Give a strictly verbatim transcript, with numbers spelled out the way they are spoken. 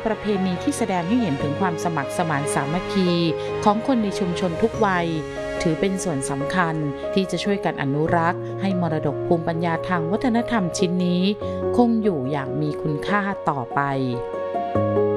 ประเพณีที่แสดงให้เห็นถึงความสมัครสมานสามัคคีของคนในชุมชนทุกวัยถือเป็นส่วนสำคัญที่จะช่วยกันอนุรักษ์ให้มรดกภูมิปัญญาทางวัฒนธรรมชิ้นนี้คงอยู่อย่างมีคุณค่าต่อไป